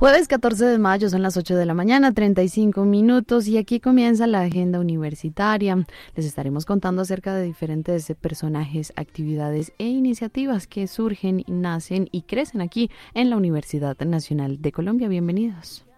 Jueves 14 de mayo, son las 8 de la mañana, 35 minutos, y aquí comienza la agenda universitaria. Les estaremos contando acerca de diferentes personajes, actividades e iniciativas que surgen, nacen y crecen aquí en la Universidad Nacional de Colombia. Bienvenidos.